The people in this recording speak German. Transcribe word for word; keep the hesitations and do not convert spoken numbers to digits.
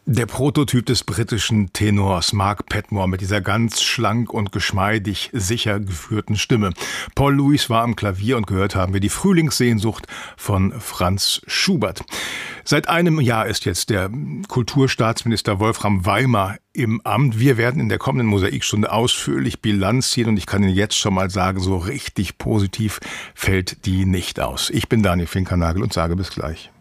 Der Prototyp des britischen Tenors Mark Padmore mit dieser ganz schlank und geschmeidig sicher geführten Stimme. Paul Lewis war am Klavier und gehört haben wir die Frühlingssehnsucht von Franz Schubert. Seit einem Jahr ist jetzt der Kulturstaatsminister Wolfram Weimar im Amt. Wir werden in der kommenden Mosaikstunde ausführlich Bilanz ziehen und ich kann Ihnen jetzt schon mal sagen, so richtig positiv fällt die nicht aus. Ich bin Daniel Finkernagel und sage bis gleich.